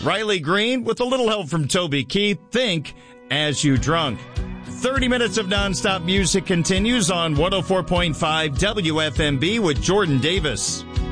Riley Green, with a little help from Toby Keith, Think As You Drunk. 30 minutes of nonstop music continues on 104.5 WFMB with Jordan Davis.